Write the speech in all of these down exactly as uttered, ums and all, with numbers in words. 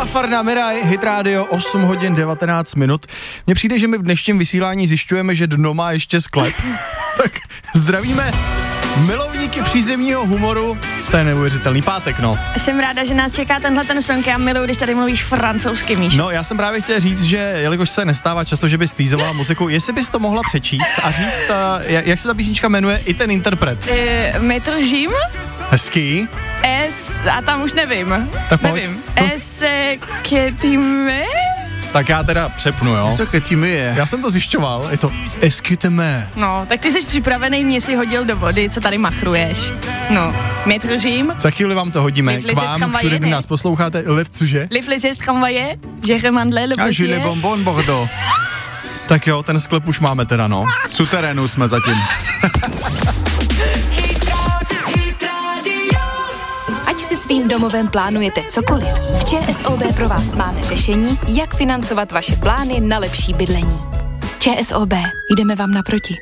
Nikola Farna, Miraj, Hit Radio, osm hodin devatenáct minut. Mně přijde, že my v dnešním vysílání zjišťujeme, že dno má ještě sklep. Tak zdravíme milovníky přízemního humoru. To je neuvěřitelný pátek, no. Jsem ráda, že nás čeká tenhle ten song. Já miluji, když tady mluvíš francouzsky, Míš. No, já jsem právě chtěl říct, že jelikož se nestává často, že by stýzovala muziku, jestli bys to mohla přečíst a říct, a, jak se ta písnička jmenuje, i ten interpret. Uh, Maître Jim? Hezký. Es, a tam už nevím. Tak nevím. Es, ketime? Tak já teda přepnu, jo. je. Já jsem to zjišťoval, je to eskyteme. No, tak ty jsi připravený, mě si hodil do vody, co tady machruješ. No, Maître Jim? Za chvíli vám to hodíme k vám, všude, kdy nás posloucháte. Lev, cože? Les flèches tramvaje, je remandle le potier. A je bonbon Bordeaux. Tak jo, ten sklep už máme teda, no. V suterénu jsme zatím. Ať si svým domovem plánujete cokoliv, v ČSOB pro vás máme řešení, jak financovat vaše plány na lepší bydlení. ČSOB, jdeme vám naproti.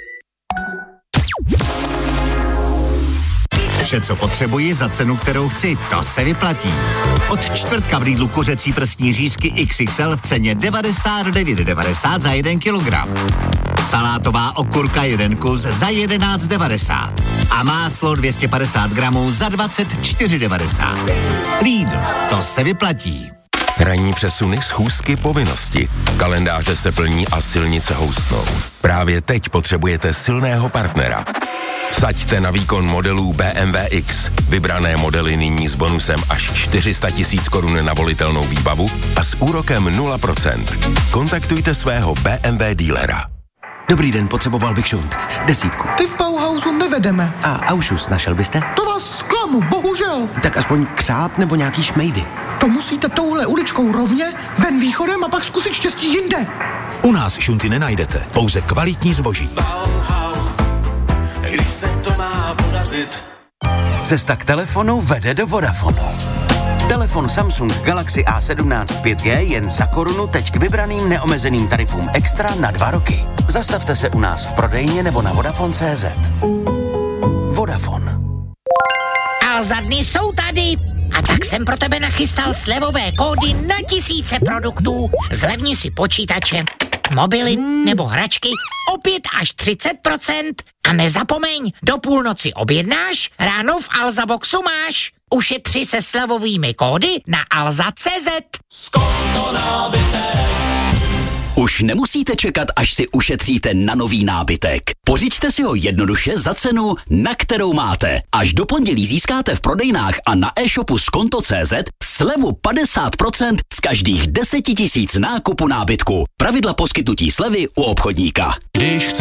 Vše, co potřebuji za cenu, kterou chci, to se vyplatí. Od čtvrtka v Lidlu kuřecí prstní řízky iks iks el v ceně devadesát devět devadesát za jeden kilogram. Salátová okurka jeden kus za jedenáct devadesát. A máslo dvě stě padesát gramů za dvacet čtyři devadesát. Lidl, to se vyplatí. Ranní přesuny, schůzky, povinnosti. Kalendáře se plní a silnice houstnou. Právě teď potřebujete silného partnera. Vsaďte na výkon modelů bé em vé X. Vybrané modely nyní s bonusem až čtyři sta tisíc korun na volitelnou výbavu a s úrokem nula procent. Kontaktujte svého bé em vé dílera. Dobrý den, potřeboval bych šunt. Desítku. Ty v Bauhausu nevedeme. A Aušus našel byste? To vás zklamu, bohužel. Tak aspoň křáp nebo nějaký šmejdy. To musíte touhle uličkou rovně, ven východem a pak zkusit štěstí jinde. U nás šunty nenajdete, pouze kvalitní zboží. Bauhaus, když se to má podařit. Cesta k telefonu vede do Vodafonu. Telefon Samsung Galaxy A sedmnáct pět G jen za korunu teď k vybraným neomezeným tarifům extra na dva roky. Zastavte se u nás v prodejně nebo na Vodafone tečka cé zet. Vodafone. Alza dny jsou tady. A tak jsem pro tebe nachystal slevové kódy na tisíce produktů. Zlevni si počítače, mobily nebo hračky o pět až třicet procent. A nezapomeň, do půlnoci objednáš, ráno v Alza Boxu máš. Ušetři se slevovými kódy na alza tečka cé zet. Skonto nábytek. Už nemusíte čekat, až si ušetříte na nový nábytek. Pořiďte si ho jednoduše za cenu, na kterou máte. Až do pondělí získáte v prodejnách a na e-shopu skonto tečka cé zet slevu padesát procent z každých deset tisíc nákupu nábytku. Pravidla poskytnutí slevy u obchodníka. Když